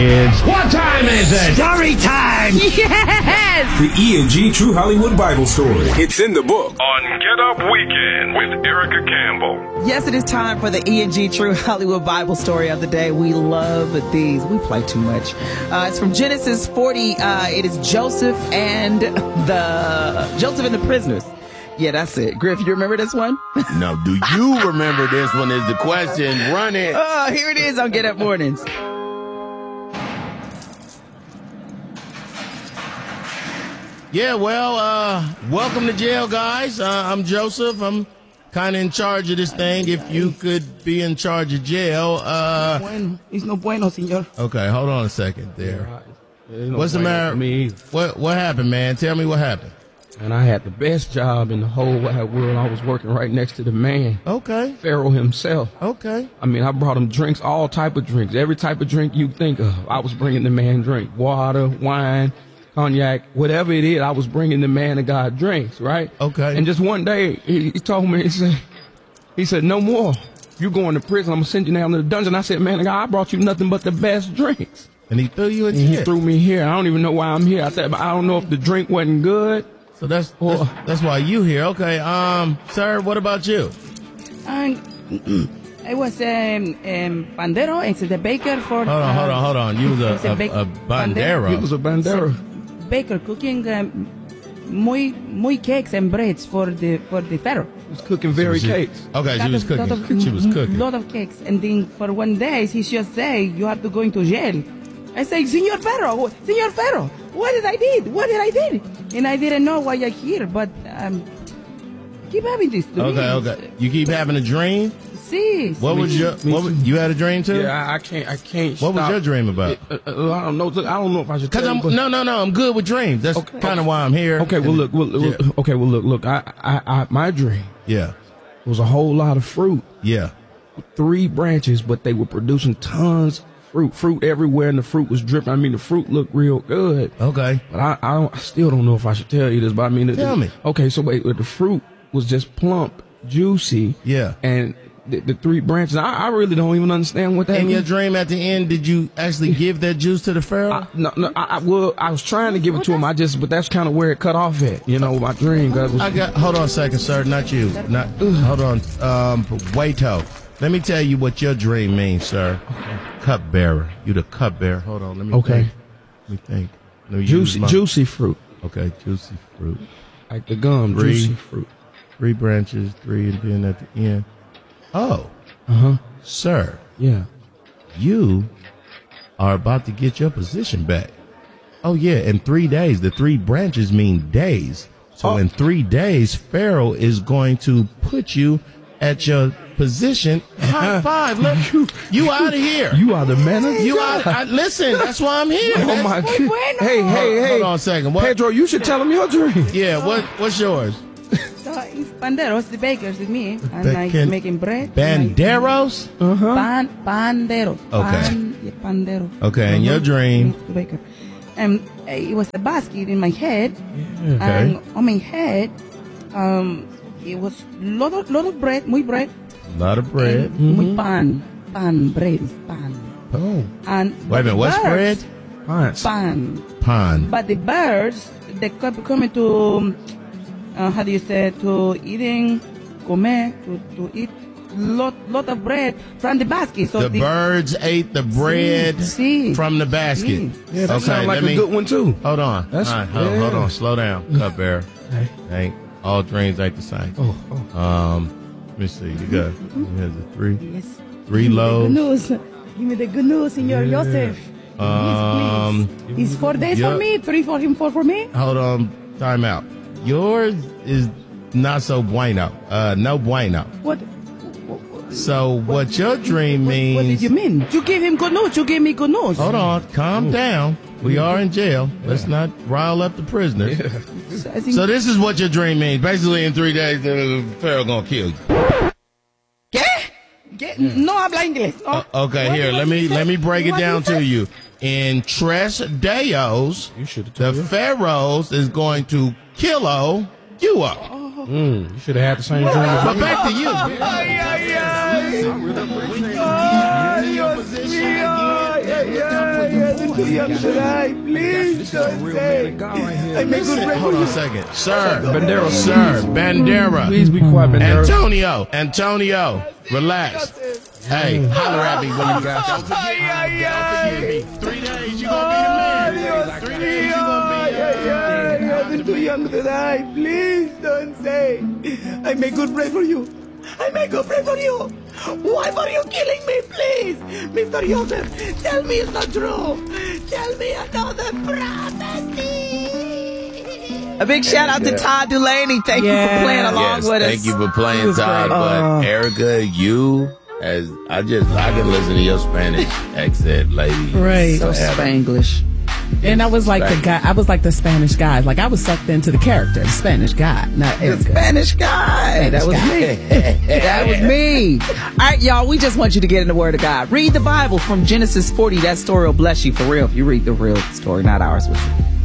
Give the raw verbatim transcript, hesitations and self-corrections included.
It's what time is it? Story time! Yes! The E and G True Hollywood Bible Story. It's in the book. On Get Up Weekend with Erica Campbell. Yes, it is time for the E and G True Hollywood Bible Story of the day. We love these. We play too much. Uh, it's from Genesis forty. Uh, it is Joseph and the Joseph and the prisoners. Yeah, that's it. Griff, you remember this one? No, do you remember this one is the question. Run it. Oh, here it is on Get Up Mornings. Yeah, well, uh, welcome to jail, guys. Uh, I'm Joseph. I'm kind of in charge of this thing. If you could be in charge of jail. Uh, bueno. It's no bueno, señor. Okay, hold on a second there. No What's the matter? Me, what what happened, man? Tell me what happened. And I had the best job in the whole wide world. I was working right next to the man. Okay. Pharaoh himself. Okay. I mean, I brought him drinks, all type of drinks, every type of drink you think of. I was bringing the man drink, water, wine, cognac, whatever it is. I was bringing the man of God drinks, right? Okay. And just one day, he, he told me, he said, he said, no more. You going to prison. I'm gonna send you down to the dungeon. I said, man of God, I brought you nothing but the best drinks. And he threw you in And jail. he threw me here. I don't even know why I'm here. I said, but I don't know if the drink wasn't good. So that's, that's that's why you here. Okay, um, sir, what about you? And I was um, um, bandero. It's the baker for. Hold on, uh, hold on, hold on. You was a, it's a a, bake- a bandero. It was a bandera. baker cooking um, muy muy cakes and breads for the for the pharaoh. He was cooking very She- cakes. Okay, she Lot was of- lot cooking. of- She was cooking. Lot of cakes, and then for one day he just say you have to go into jail. I say, Senor Pharaoh, Senor Pharaoh, what did I did? What did I did? And I didn't know why I'm here, but um, keep having this dream. Okay, okay. You keep having a dream? See. What was your? me What was, too. you had a dream too? Yeah, I, I can't. I can't. What was stop. your dream about? Uh, uh, I don't know. I don't know if I should. Because Tell I'm you, but- no, no, no. I'm good with dreams. That's Okay. kind of why I'm here. Okay. Well, look. Well, Yeah. look okay. Well, look. Look. I, I, I, my dream Yeah, was a whole lot of fruit. yeah. Three branches, but they were producing tons of fruit. Fruit everywhere, and the fruit was dripping. I mean, the fruit looked real good. Okay. But I, I, don't, I still don't know if I should tell you this. But I mean, it- Tell me. Okay. So wait, the fruit was just plump, juicy. Yeah. And the, the three branches. I, I really don't even understand what that In means. your dream, at the end, did you actually give that juice to the pharaoh? I, no, no, I, I, well, I was trying to give it to him. I just, but that's kind of where it cut off at. You know, my dream. God was, I got. Hold on a second, sir. Not you. Not. Hold on. Um. Waito. Let me tell you what your dream means, sir. Okay. Cupbearer. You the cupbearer. Hold on. Let me. Okay. Think. Let me think. Let me use juicy, my- juicy fruit, Okay. Juicy fruit. like the gum, Three. juicy fruit. Three branches. Three, and then at the end. Oh, Uh huh. sir. Yeah. You are about to get your position back. Oh yeah. In three days. The three branches mean days. So Oh. in three days, Pharaoh is going to put you at your position. High five. Look, you, you out of here. You are the man of You God. out. I, listen, that's why I'm here. Oh man. my God. bueno. Hey, hey, hey. Hold on a second. What? Pedro, you should tell him your dream. Yeah. What? What's yours? So it's banderos, the bakers with me, and Ba- I can- making bread. and Banderos. Uh huh. I- Pan, panderos. Okay. Pan, yeah, pandero. Okay. And your dream. The baker. And uh, it was a basket in my head, Okay. and on my head, um, it was lot of lot of bread, muy bread, A lot of bread. and muy pan, pan, bread is pan, Oh. and Wait a minute. What's bread? birds- Pants. Pan, Pond. but the birds they kept coming to, um, uh, how do you say, to eating, comer, to, to eat lot lot of bread from the basket. So The birds ate the bread sí, from the basket. sí. Yeah, that Okay, sounds like let me- a good one too. Hold on. That's- All right, hold, yeah. hold on. Slow down, cupbearer. Hey. Ain't all dreams ain't the same. Oh, oh. Um, let me see. You got here's the three, Yes. three Good loaves. news. Give me the good news, Senor Yeah. Joseph. Um, Please, please. It's four days yeah. for me, three for him, four for me. hold on. Time out. Yours is not so bueno. Uh, no bueno. What? So what your dream What, means? what did you mean? You give him good news. You give me good news. Hold on. Calm down. We are in jail. Let's not rile up the prisoners. I think- So this is what your dream means. Basically, in three days, the Pharaoh gonna kill you. ¿Qué? ¿Qué? No habla inglés. No. Uh, okay, What here, did let you me say? let me break it What did down you say? to you. In Tres Deos, You should have the told me. Pharaohs is going to kilo you up. Mm, you should have had the same dream. as But me. back to you. too young to die. Please don't say. I make good pray for Hold on you. a second. Sir. Bandera. Sir. Bandera. Please be quiet, Bandera. Antonio. Antonio. Relax. Hey, holler at me when you got. Don't forget, Ay, ay, don't forget me. Three days, you gonna be the man. Three days, you gonna be the I'm too young to die. Please don't say. I make good pray for you. I make good pray for you. Why are you killing me, please? Mister Joseph, tell me it's not true. Tell me another prophecy. A big shout out to Todd Dulaney. Thank you for playing along Yes, with us. thank you for playing, was Todd. great. But Oh. Erica, you, as I just, I can listen to your Spanish accent, lady. Right. So forever. Spanglish. And I was like the Spanish. guy. I was like the Spanish guy. Like I was sucked into the character, the Spanish guy, not The Erica. Spanish guy. That was me. That was me. All right, y'all. We just want you to get in the Word of God. Read the Bible from Genesis forty. That story will bless you for real if you read the real story, not ours. With you.